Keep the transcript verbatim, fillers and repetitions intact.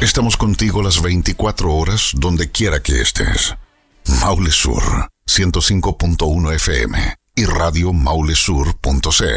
Estamos contigo las veinticuatro horas, donde quiera que estés. Maule Sur, ciento cinco punto uno F M y radio maule sur punto c l.